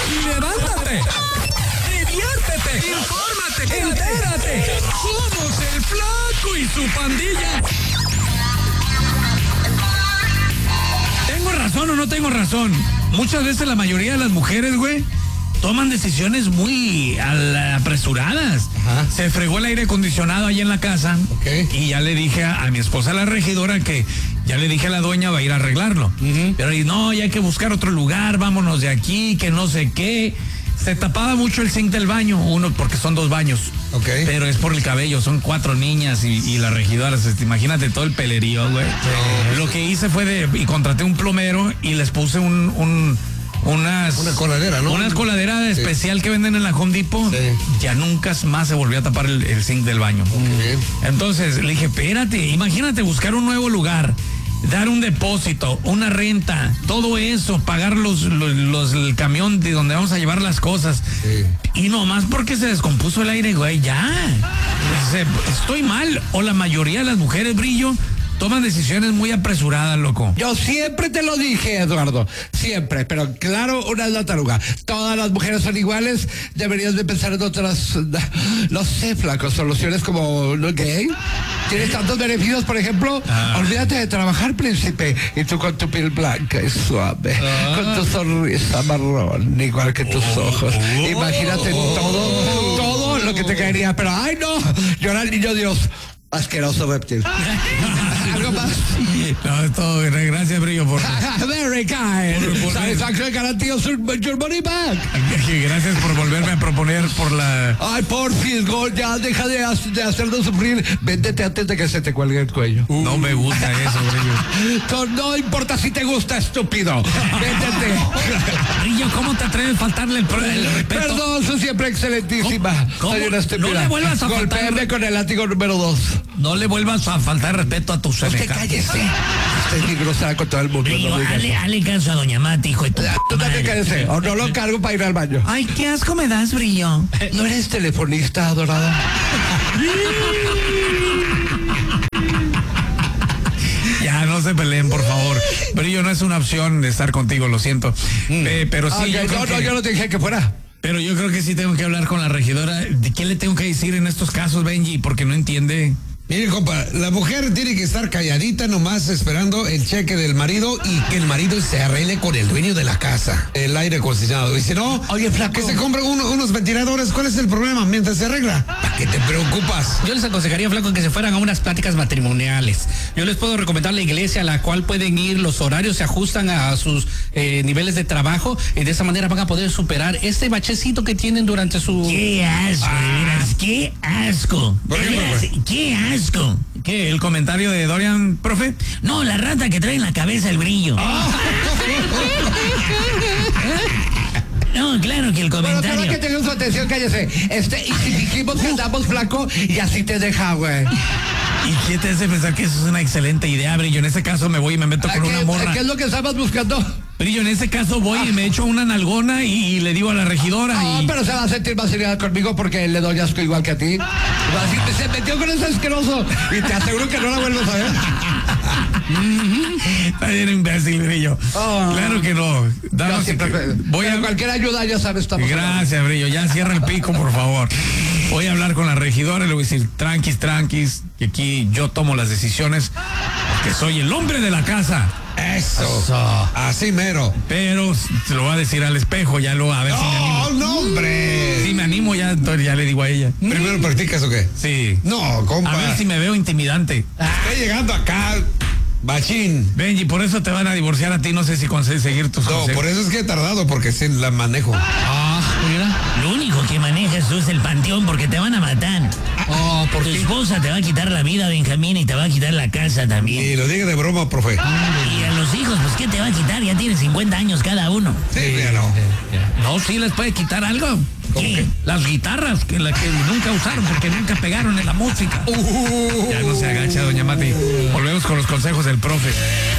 levántate, diviértete, infórmate, entérate. Somos el Flaco y su pandilla. ¿Tengo razón o no tengo razón? Muchas veces la mayoría de las mujeres, güey, toman decisiones muy apresuradas. Ajá. Se fregó el aire acondicionado ahí en la casa. Okay. Y ya le dije a mi esposa, la regidora, que ya le dije a la dueña, va a ir a arreglarlo. Pero no, ya hay que buscar otro lugar, vámonos de aquí, que no sé qué. Se tapaba mucho el zinc del baño, uno, porque son 2 baños. Okay. Pero es por el cabello, son 4 niñas y la regidora, imagínate todo el pelerío, güey. Lo que hice fue y contraté un plomero y les puse una coladera, ¿no? Unas coladeras especial que venden en la Home Depot. Sí. Ya nunca más se volvió a tapar el zinc del baño. Okay. Entonces le dije, espérate, imagínate buscar un nuevo lugar, dar un depósito, una renta, todo eso, pagar el camión de donde vamos a llevar las cosas. Sí. Y nomás porque se descompuso el aire, güey, ya. Estoy mal, o la mayoría de las mujeres, Brillo, toman decisiones muy apresuradas, loco. Yo siempre te lo dije, Eduardo, siempre, pero claro, una es la taruga. Todas las mujeres son iguales, deberías de pensar en otras, no sé, Flaco, soluciones como, ¿no? ¿Qué? ¿Tienes tantos beneficios, por ejemplo? Olvídate de trabajar, príncipe, y tú con tu piel blanca y suave, con tu sonrisa marrón, igual que tus ojos. Imagínate todo lo que te caería, pero ¡ay, no! Llora el niño Dios. Asqueroso reptil. ¿Algo más? No, es todo. Gracias, Brillo, por... Very kind. Satisfaction guarantees your money back. Gracias por volverme a proponer por la... Ay, por fin, ya deja de hacernos sufrir. Véndete antes de que se te cuelgue el cuello. No me gusta eso, Brillo. No importa si te gusta, estúpido. Véndete. Brillo, ¿cómo te atreves a faltarle el respeto? Perdón, soy siempre excelentísima. ¿Cómo? Soy una estúpida. No le vuelvas a faltar. Golpéame con el látigo número 2. No le vuelvas a faltar respeto a tus Usted cállese. Usted es muy grosera con todo el mundo. Brillo, no hazle caso a doña Mati, hijo de tu Tú también madre. cállese. O no lo cargo para ir al baño. Ay, qué asco me das, Brillo. ¿No eres telefonista, adorada? Ya, no se peleen, por favor. Brillo, no es una opción de estar contigo, lo siento. Pero sí. Okay, yo no te dije que fuera. Pero yo creo que sí tengo que hablar con la regidora. ¿De qué le tengo que decir en estos casos, Benji? Porque no entiende. Mire, compa, la mujer tiene que estar calladita nomás esperando el cheque del marido y que el marido se arregle con el dueño de la casa, el aire acondicionado. Y si no, oye, Flaco, que se compre unos ventiladores. ¿Cuál es el problema mientras se arregla? ¿Para qué te preocupas? Yo les aconsejaría, Flaco, que se fueran a unas pláticas matrimoniales. Yo les puedo recomendar la iglesia a la cual pueden ir, los horarios se ajustan a sus niveles de trabajo y de esa manera van a poder superar este bachecito que tienen durante su... ¡Qué asco, de veras! ¡Qué asco! ¿Por qué, profe? ¡Qué asco! ¿Qué? ¿El comentario de Dorian, profe? No, la rata que trae en la cabeza el Brillo. No, claro que el comentario... Bueno, que tengan su atención, cállese. Y si dijimos que andamos, Flaco, y así te deja, güey. ¿Y qué te hace pensar que eso es una excelente idea, Brillo? En ese caso me voy y me meto con una morra. ¿Qué es lo que estabas buscando? Brillo, en ese caso voy y me echo una nalgona y le digo a la regidora No, pero se va a sentir más seriedad conmigo porque le doy asco igual que a ti. Así se metió con ese asqueroso y te aseguro que no la vuelves a ver. Está bien imbécil, Brillo. Claro que no. Danos voy a cualquier ayuda, ya sabes, estamos. Gracias, Brillo. Ya cierra el pico, por favor. Voy a hablar con la regidora y le voy a decir, tranquis, que aquí yo tomo las decisiones porque soy el hombre de la casa. Eso. Así mero. Pero se lo voy a decir al espejo, ya a ver si me animo. No, hombre. Si me animo, entonces ya le digo a ella. ¿Primero practicas o qué? Sí. No, compa. A ver si me veo intimidante. Está llegando acá, Bachín. Benji, por eso te van a divorciar a ti, no sé si consigues seguir tus consejos. Por eso es que he tardado, porque sí la manejo. Mira. Lo único que manejas tú es el panteón porque te van a matar. ¿Por Tu qué? esposa te va a quitar la vida, Benjamín, y te va a quitar la casa también. Y lo diga de broma, profe. Y a los hijos, pues, ¿qué te va a quitar? Ya tienen 50 años cada uno. Sí, ya no. No, sí les puede quitar algo. ¿Qué? Las guitarras, que nunca usaron porque nunca pegaron en la música. Ya no se agacha, doña Mati. Volvemos con los consejos del profe.